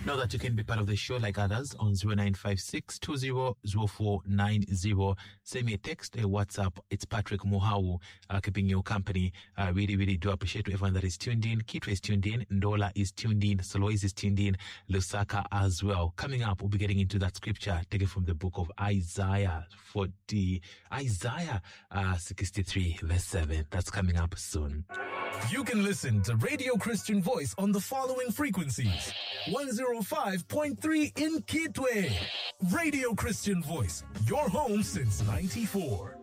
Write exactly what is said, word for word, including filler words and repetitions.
Know that you can be part of the show like others on zero nine five six two zero zero four nine zero. Send me a text, a WhatsApp. It's Patrick Muhawu, uh, keeping you company. I uh, really, really do appreciate everyone that is tuned in. Kitwe is tuned in. Ndola is tuned in. Solois is tuned in. Lusaka as well. Coming up, we'll be getting into that scripture taken from the book of Isaiah forty, Isaiah uh, sixty-three, verse seven. That's coming up soon. You can listen to Radio Christian Voice on the following frequencies. one oh five point three in Kitwe. Radio Christian Voice, your home since ninety-four.